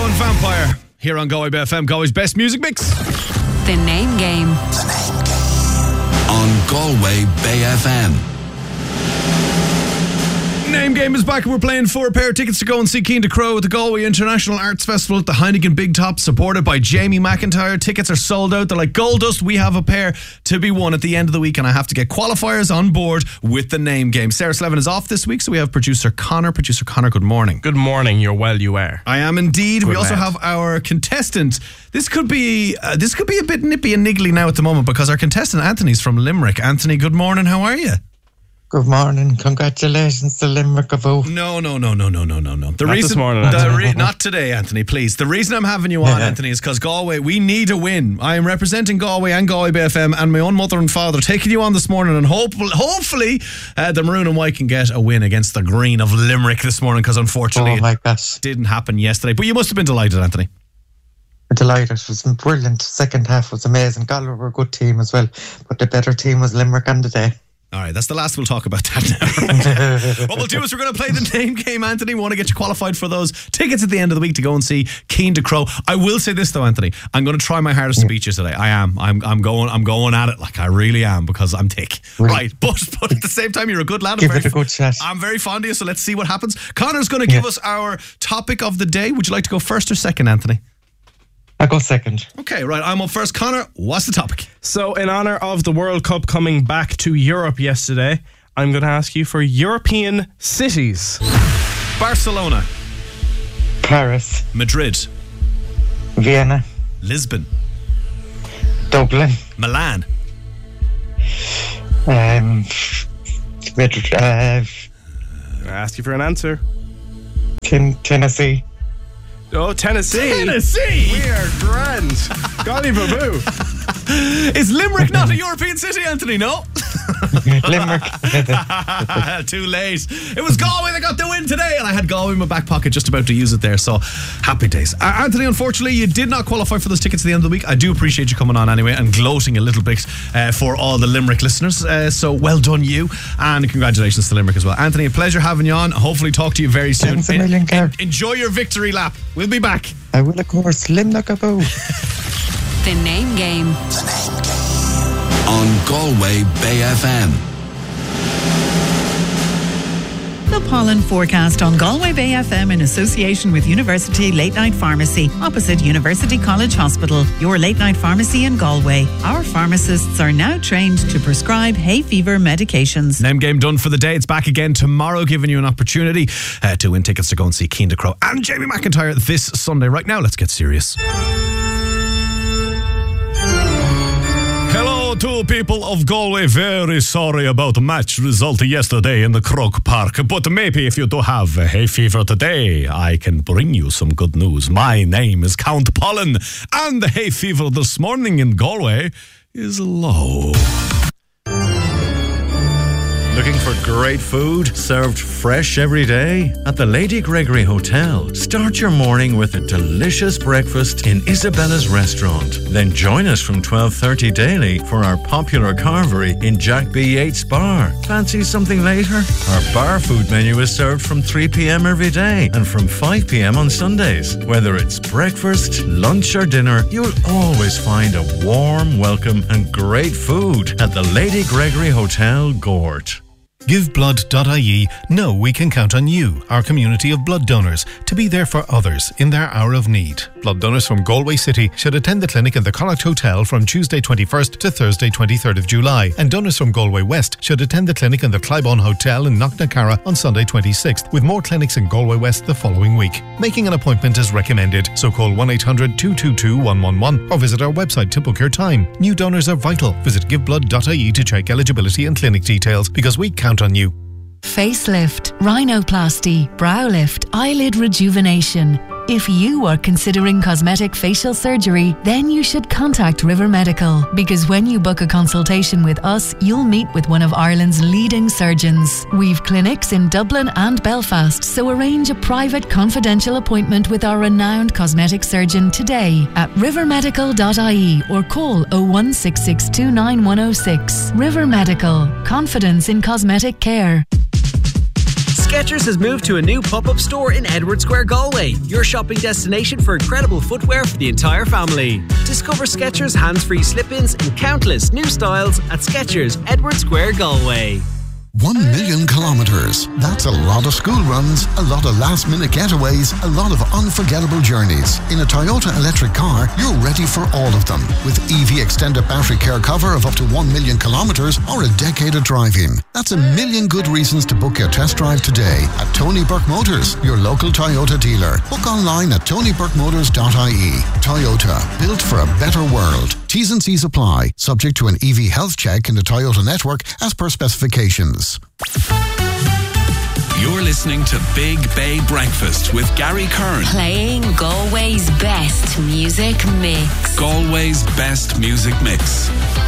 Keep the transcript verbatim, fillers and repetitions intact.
and Vampire here on Galway Bay F M, Galway's best music mix. The Name Game. The Name Game. On Galway Bay F M. Name Game is back and we're playing for a pair of tickets to go and see Cian Ducrot at the Galway International Arts Festival at the Heineken Big Top, supported by Jamie McIntyre. Tickets are sold out. They're like gold dust. We have a pair to be won at the end of the week and I have to get qualifiers on board with the Name Game. Sarah Slevin is off this week, so we have producer Connor. Producer Connor, good morning. Good morning. You're well, you are. I am indeed. Good we also lad. have our contestant. This could be uh, this could be a bit nippy and niggly now at the moment because our contestant Anthony's from Limerick. Anthony, good morning. How are you? Good morning. Congratulations to Limerick of O. No, no, no, no, no, no, no, no. The Not reason, this morning, the Anthony. re- not today, Anthony. Please. The reason I'm having you on, Yeah. Anthony, is because Galway. We need a win. I am representing Galway and Galway Bay F M and my own mother and father, taking you on this morning, and hope, hopefully, uh, the Maroon and White can get a win against the Green of Limerick this morning. Because unfortunately, Oh my it gosh. didn't happen yesterday. But you must have been delighted, Anthony. Delighted. It was brilliant. Second half was amazing. Galway were a good team as well, but the better team was Limerick on the day. All right, that's the last we'll talk about that now. Right? What we'll do is we're going to play the Name Game, Anthony. We want to get you qualified for those tickets at the end of the week to go and see Cian Ducrot. I will say this though, Anthony. I'm going to try my hardest to beat you today. I am. I'm. I'm going. I'm going at it like I really am because I'm thick. Really? Right, but but at the same time, you're a good lad. I'm Give very, it a good shot. I'm very fond of you. So let's see what happens. Connor's going to give Yeah. us our topic of the day. Would you like to go first or second, Anthony? I go second. Okay, right. I'm up first. Connor, what's the topic? So, in honour of the World Cup coming back to Europe yesterday, I'm going to ask you for European cities. Barcelona, Paris, Madrid, Vienna, Lisbon, Dublin, Milan, um, Madrid, uh, I ask you for an answer. Ten- Tennessee. Oh, Tennessee. Tennessee. We are grand. Golly baboo. Is Limerick not a European city, Anthony? No? Limerick. Too late. It was Galway that got the win today, and I had Galway in my back pocket just about to use it there, so happy days. Uh, Anthony, unfortunately, you did not qualify for those tickets at the end of the week. I do appreciate you coming on anyway and gloating a little bit uh, for all the Limerick listeners, uh, so well done you, and congratulations to Limerick as well. Anthony, a pleasure having you on. Hopefully talk to you very soon. Thanks a million, Gar. Enjoy your victory lap. We'll be back. I will, of course. Limerick of O. The Name Game. The Name Game. On Galway Bay F M. The pollen forecast on Galway Bay F M in association with University Late Night Pharmacy, opposite University College Hospital, your late night pharmacy in Galway. Our pharmacists are now trained to prescribe hay fever medications. Name Game done for the day. It's back again tomorrow, giving you an opportunity uh, to win tickets to go and see Cian Ducrot and Jamie McIntyre this Sunday. Right now, let's get serious. Hello to people of Galway. Very sorry about the match result yesterday in the Croke Park. But maybe if you do have a hay fever today, I can bring you some good news. My name is Count Pollen, and the hay fever this morning in Galway is low. Looking for great food served fresh every day? At the Lady Gregory Hotel, start your morning with a delicious breakfast in Isabella's restaurant. Then join us from twelve thirty daily for our popular carvery in Jack B. Yates Bar. Fancy something later? Our bar food menu is served from three p.m. every day and from five p.m. on Sundays. Whether it's breakfast, lunch or dinner, you'll always find a warm welcome and great food at the Lady Gregory Hotel, Gort. Give Blood dot I E know we can count on you, our community of blood donors, to be there for others in their hour of need. Blood donors from Galway City should attend the clinic in the Connacht Hotel from Tuesday twenty-first to Thursday twenty-third of July, and donors from Galway West should attend the clinic in the Clybon Hotel in Knocknacarra on Sunday twenty-sixth, with more clinics in Galway West the following week. Making an appointment is recommended, so call one eight hundred two two two one one one or visit our website to book your time. New donors are vital. Visit Give Blood dot I E to check eligibility and clinic details, because we count on you. Facelift, rhinoplasty, brow lift, eyelid rejuvenation. If you are considering cosmetic facial surgery, then you should contact River Medical, because when you book a consultation with us, you'll meet with one of Ireland's leading surgeons. We've clinics in Dublin and Belfast, so arrange a private confidential appointment with our renowned cosmetic surgeon today at river medical dot I E or call oh one six six two nine one oh six. River Medical, confidence in cosmetic care. Skechers has moved to a new pop-up store in Edward Square, Galway, your shopping destination for incredible footwear for the entire family. Discover Skechers hands-free slip-ins and countless new styles at Skechers, Edward Square, Galway. One million kilometres. That's a lot of school runs, a lot of last minute getaways, a lot of unforgettable journeys. In a Toyota electric car, you're ready for all of them. With E V extended battery care cover of up to one million kilometres or a decade of driving. That's a million good reasons to book your test drive today at Tony Burke Motors, your local Toyota dealer. Book online at tony burke motors dot I E. Toyota, built for a better world. T's and C's apply, subject to an E V health check in the Toyota network as per specifications. You're listening to Big Bay Breakfast with Gary Kern. Playing Galway's best music mix. Galway's best music mix.